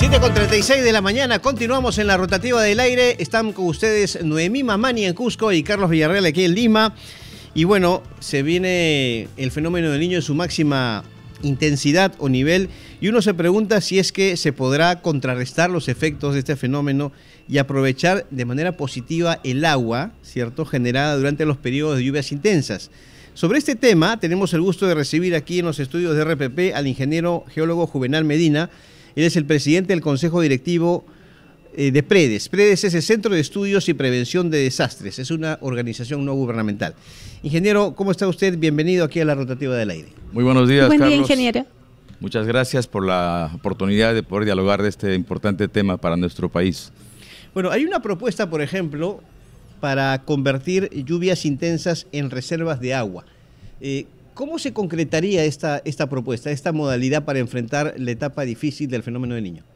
7:36 de la mañana, continuamos en la rotativa del aire. Están con ustedes Noemí Mamani en Cusco y Carlos Villarreal aquí en Lima. Y bueno, se viene el fenómeno del Niño en su máxima intensidad o nivel, y uno se pregunta si es que se podrá contrarrestar los efectos de este fenómeno y aprovechar de manera positiva el agua, ¿cierto?, generada durante los periodos de lluvias intensas. Sobre este tema tenemos el gusto de recibir aquí en los estudios de RPP al ingeniero geólogo Juvenal Medina. Él es el presidente del Consejo Directivo de PREDES. PREDES es el Centro de Estudios y Prevención de Desastres. Es una organización no gubernamental. Ingeniero, ¿cómo está usted? Bienvenido aquí a la rotativa del aire. Muy buenos días, Carlos. Buen día, ingeniero. Muchas gracias por la oportunidad de poder dialogar de este importante tema para nuestro país. Bueno, hay una propuesta, por ejemplo, para convertir lluvias intensas en reservas de agua. ¿Cómo se concretaría esta propuesta, esta modalidad para enfrentar la etapa difícil del fenómeno del Niño?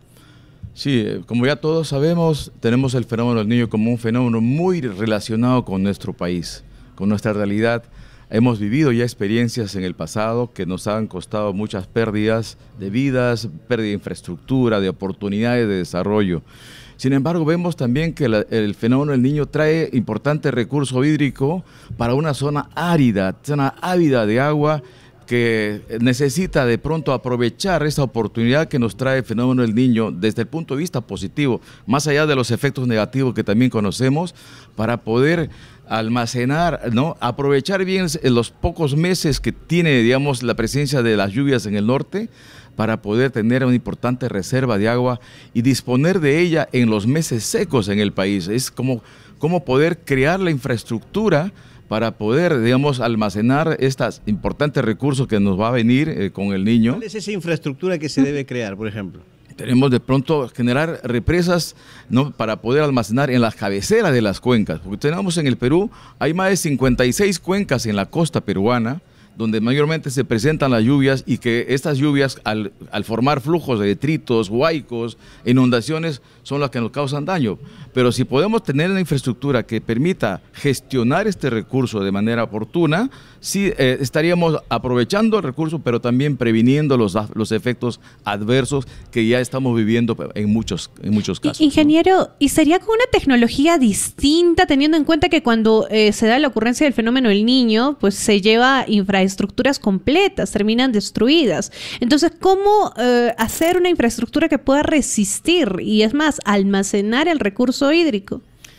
Sí, como ya todos sabemos, tenemos el fenómeno del Niño como un fenómeno muy relacionado con nuestro país, con nuestra realidad. Hemos vivido ya experiencias en el pasado que nos han costado muchas pérdidas de vidas, pérdida de infraestructura, de oportunidades de desarrollo. Sin embargo, vemos también que el fenómeno del Niño trae importante recurso hídrico para una zona árida, zona ávida de agua, que necesita de pronto aprovechar esa oportunidad que nos trae el fenómeno del Niño desde el punto de vista positivo, más allá de los efectos negativos que también conocemos, para poder almacenar, ¿no?, aprovechar bien los pocos meses que tiene, digamos, la presencia de las lluvias en el norte, para poder tener una importante reserva de agua y disponer de ella en los meses secos en el país. Es como poder crear la infraestructura para poder, digamos, almacenar estos importantes recursos que nos va a venir con el Niño. ¿Cuál es esa infraestructura que se debe crear, por ejemplo? Tenemos de pronto generar represas, ¿no?, para poder almacenar en las cabeceras de las cuencas, porque tenemos en el Perú, hay más de 56 cuencas en la costa peruana, donde mayormente se presentan las lluvias, y que estas lluvias al formar flujos de detritos, huaicos, inundaciones, son las que nos causan daño. Pero si podemos tener una infraestructura que permita gestionar este recurso de manera oportuna, sí estaríamos aprovechando el recurso, pero también previniendo los efectos adversos que ya estamos viviendo en muchos casos. Ingeniero, ¿no? ¿Y sería con una tecnología distinta, teniendo en cuenta que cuando se da la ocurrencia del fenómeno del Niño, pues se lleva infraestructuras completas, terminan destruidas? Entonces, ¿cómo hacer una infraestructura que pueda resistir y, es más, almacenar el recurso hídrico?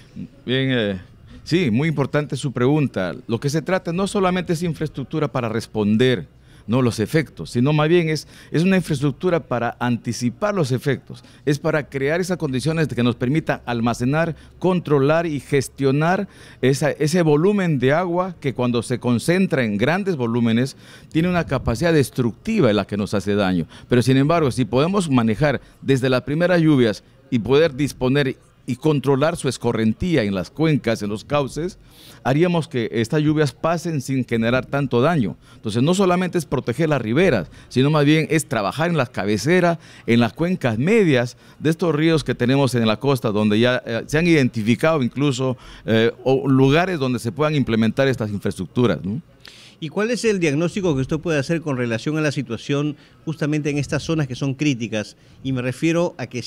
Bien, sí, muy importante su pregunta. Lo que se trata no solamente es infraestructura para responder, no, los efectos, sino más bien es una infraestructura para anticipar los efectos, es para crear esas condiciones que nos permitan almacenar, controlar y gestionar ese volumen de agua que, cuando se concentra en grandes volúmenes, tiene una capacidad destructiva en la que nos hace daño. Pero sin embargo, si podemos manejar desde las primeras lluvias y poder disponer y controlar su escorrentía en las cuencas, en los cauces, haríamos que estas lluvias pasen sin generar tanto daño. Entonces, no solamente es proteger las riberas, sino más bien es trabajar en las cabeceras, en las cuencas medias de estos ríos que tenemos en la costa, donde ya se han identificado incluso lugares donde se puedan implementar estas infraestructuras, ¿no? ¿Y cuál es el diagnóstico que usted puede hacer con relación a la situación justamente en estas zonas que son críticas? Y me refiero a que